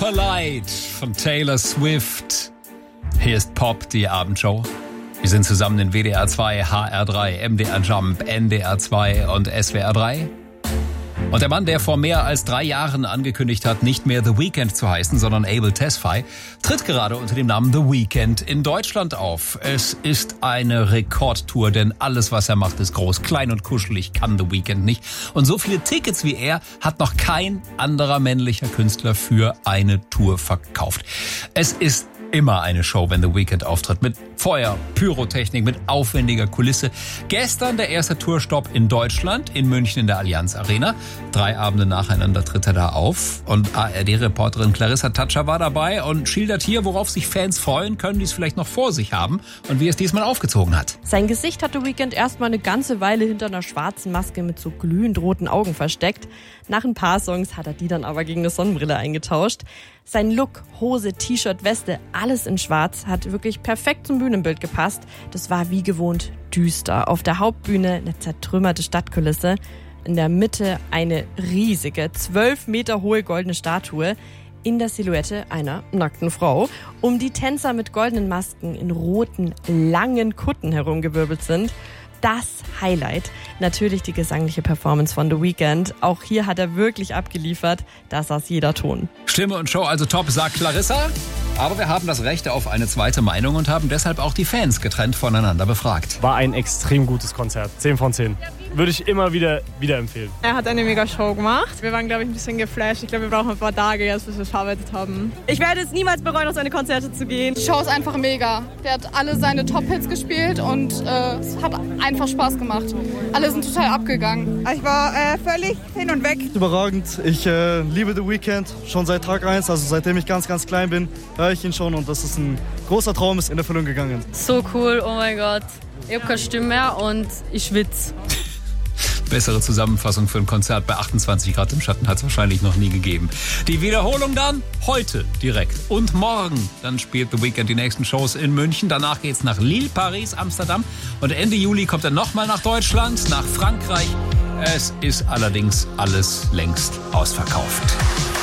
Collide von Taylor Swift. Hier ist Pop, die Abendshow. Wir sind zusammen in WDR 2, HR3, MDR Jump, NDR 2 und SWR 3. Und der Mann, der vor mehr als 3 Jahren angekündigt hat, nicht mehr The Weeknd zu heißen, sondern Abel Tesfaye, tritt gerade unter dem Namen The Weeknd in Deutschland auf. Es ist eine Rekordtour, denn alles, was er macht, ist groß. Klein und kuschelig kann The Weeknd nicht. Und so viele Tickets wie er hat noch kein anderer männlicher Künstler für eine Tour verkauft. Es ist immer eine Show, wenn The Weeknd auftritt. Mit Feuer, Pyrotechnik, mit aufwendiger Kulisse. Gestern der erste Tourstopp in Deutschland, in München in der Allianz Arena. 3 Abende nacheinander tritt er da auf. Und ARD-Reporterin Clarissa Tatscher war dabei und schildert hier, worauf sich Fans freuen können, die es vielleicht noch vor sich haben und wie es diesmal aufgezogen hat. Sein Gesicht hat The Weeknd erstmal eine ganze Weile hinter einer schwarzen Maske mit so glühend roten Augen versteckt. Nach ein paar Songs hat er die dann aber gegen eine Sonnenbrille eingetauscht. Sein Look, Hose, T-Shirt, Weste, alles in schwarz, hat wirklich perfekt zum Bühnenbild gepasst. Das war wie gewohnt düster. Auf der Hauptbühne eine zertrümmerte Stadtkulisse. In der Mitte eine riesige, 12 Meter hohe goldene Statue in der Silhouette einer nackten Frau. Um die Tänzer mit goldenen Masken in roten, langen Kutten herumgewirbelt sind. Das Highlight, natürlich die gesangliche Performance von The Weeknd. Auch hier hat er wirklich abgeliefert. Da saß jeder Ton. Stimme und Show also top, sagt Clarissa. Aber wir haben das Recht auf eine zweite Meinung und haben deshalb auch die Fans getrennt voneinander befragt. War ein extrem gutes Konzert. 10 von 10. Würde ich immer wieder empfehlen. Er hat eine mega Show gemacht. Wir waren, glaube ich, ein bisschen geflasht. Ich glaube, wir brauchen ein paar Tage jetzt, bis wir verarbeitet haben. Ich werde es niemals bereuen, auf seine Konzerte zu gehen. Die Show ist einfach mega. Der hat alle seine Top-Hits gespielt und es hat einfach Spaß gemacht. Alle sind total abgegangen. Ich war völlig hin und weg. Überragend. Ich liebe The Weeknd schon seit Tag 1, also seitdem ich ganz, ganz klein bin, höre ich ihn schon und das ist ein großer Traum, ist in Erfüllung gegangen. So cool, oh mein Gott. Ich habe keine Stimme mehr und ich schwitze. Bessere Zusammenfassung für ein Konzert bei 28 Grad im Schatten hat es wahrscheinlich noch nie gegeben. Die Wiederholung dann heute direkt. Und morgen dann spielt The Weeknd die nächsten Shows in München. Danach geht's nach Lille, Paris, Amsterdam. Und Ende Juli kommt er nochmal nach Deutschland, nach Frankreich. Es ist allerdings alles längst ausverkauft.